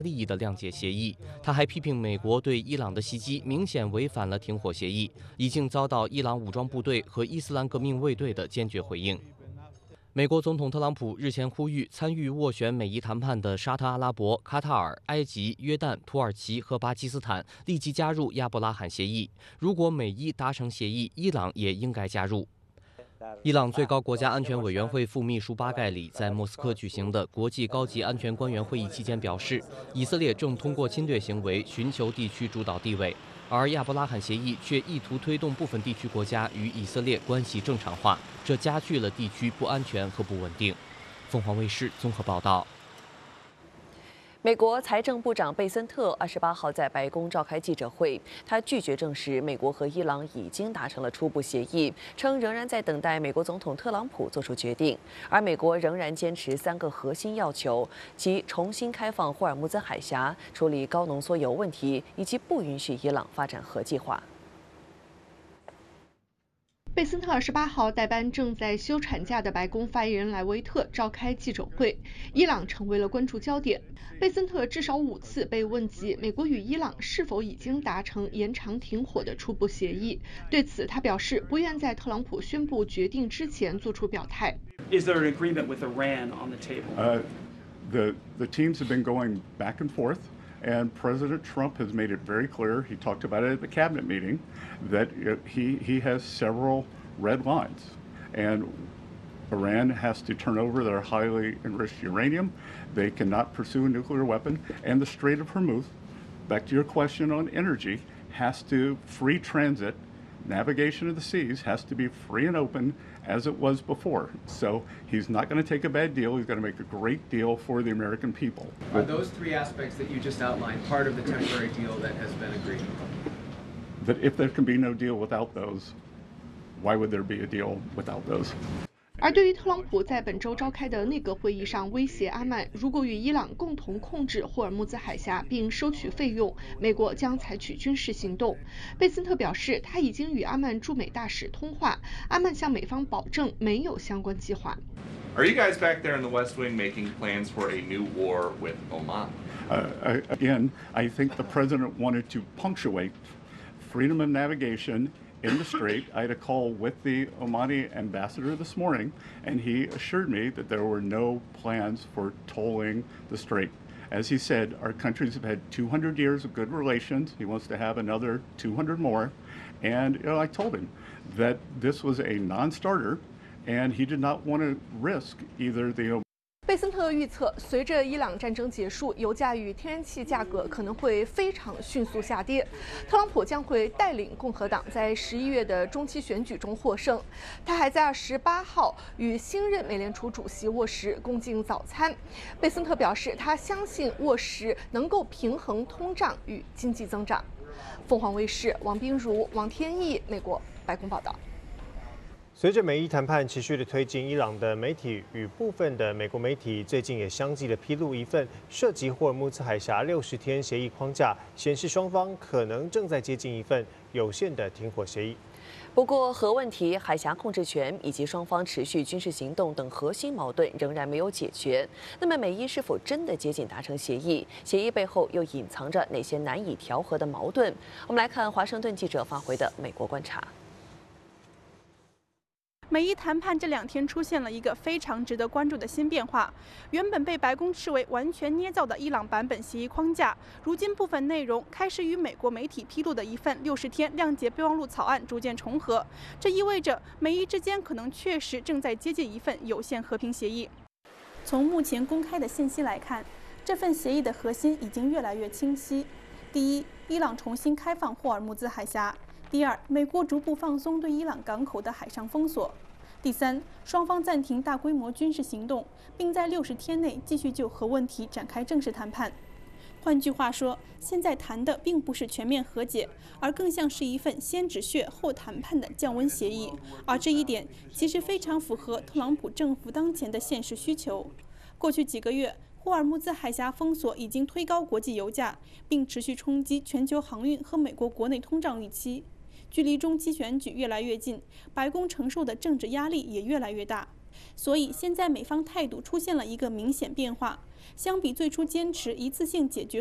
利益的谅解协议。他还批评美国对伊朗的袭击明显违反了停火协议，已经遭到伊朗武装部队和伊斯兰革命卫队的坚决回应。美国总统特朗普日前呼吁参与斡旋美伊谈判的沙特阿拉伯、卡塔尔、埃及、约旦、土耳其和巴基斯坦立即加入亚伯拉罕协议。如果美伊达成协议，伊朗也应该加入。伊朗最高国家安全委员会副秘书巴盖里在莫斯科举行的国际高级安全官员会议期间表示，以色列正通过侵略行为寻求地区主导地位，而亚伯拉罕协议却意图推动部分地区国家与以色列关系正常化，这加剧了地区不安全和不稳定。凤凰卫视综合报道。 美国财政部长贝森特28号在白宫召开记者会，他拒绝证实美国和伊朗已经达成了初步协议，称仍然在等待美国总统特朗普做出决定。而美国仍然坚持3个核心要求，即重新开放霍尔木兹海峡、处理高浓缩铀问题，以及不允许伊朗发展核计划。 贝森特28号代班正在休产假的白宫发言人莱维特召开记者会，伊朗成为了关注焦点。贝森特至少5次被问及美国与伊朗是否已经达成延长停火的初步协议，对此他表示不愿在特朗普宣布决定之前做出表态。 Is there an agreement with Iran on the table? The teams have been going back and forth. And President Trump has made it very clear, he talked about it at the cabinet meeting, that he has several red lines. And Iran has to turn over their highly enriched uranium. They cannot pursue a nuclear weapon. And the Strait of Hormuz, back to your question on energy, has to free transit. Navigation of the seas has to be free and open as it was before. So he's not going to take a bad deal. He's going to make a great deal for the American people. Are those 3 aspects that you just outlined part of the temporary deal that has been agreed? That if there can be no deal without those, why would there be a deal without those? 而对于特朗普在本周召开的内阁会议上威胁阿曼，如果与伊朗共同控制霍尔木兹海峡并收取费用，美国将采取军事行动。贝森特表示，他已经与阿曼驻美大使通话，阿曼向美方保证没有相关计划。 Are you guys back there in the West Wing making plans for a new war with Oman? Again, I think the president wanted to punctuate freedom of navigation in the strait. I had a call with the Omani ambassador this morning, and he assured me that there were no plans for tolling the strait. As he said, our countries have had 200 years of good relations. He wants to have another 200 more. And I told him that this was a non-starter, and he did not want to risk either the 贝森特预测，随着伊朗战争结束，油价与天然气价格可能会非常迅速下跌。特朗普将会带领共和党在11月的中期选举中获胜。他还在28号与新任美联储主席沃什共进早餐。贝森特表示，他相信沃什能够平衡通胀与经济增长。凤凰卫视王彬如、王天翼，美国白宫报道。 随着美伊谈判持续的推进，伊朗的媒体与部分的美国媒体最近也相继的披露一份涉及霍尔木兹海峡60天协议框架，显示双方可能正在接近一份有限的停火协议。 不过，核问题、海峡控制权以及双方持续军事行动等核心矛盾仍然没有解决。那么，美伊是否真的接近达成协议？协议背后又隐藏着哪些难以调和的矛盾？我们来看华盛顿记者发回的美国观察。 美伊谈判这2天出现了一个非常值得关注的新变化。原本被白宫视为完全捏造的伊朗版本协议框架，如今部分内容开始与美国媒体披露的一份60天谅解备忘录草案逐渐重合。这意味着美伊之间可能确实正在接近一份有限和平协议。从目前公开的信息来看，这份协议的核心已经越来越清晰。第一，伊朗重新开放霍尔木兹海峡。第二，美国逐步放松对伊朗港口的海上封锁。第三，双方暂停大规模军事行动，并在60天内继续就核问题展开正式谈判。换句话说，现在谈的并不是全面和解，而更像是一份先止血后谈判的降温协议。而这一点其实非常符合特朗普政府当前的现实需求。过去几个月，霍尔木兹海峡封锁已经推高国际油价，并持续冲击全球航运和美国国内通胀预期。距离中期选举越来越近，白宫承受的政治压力也越来越大。所以现在美方态度出现了一个明显变化， 相比最初坚持一次性解决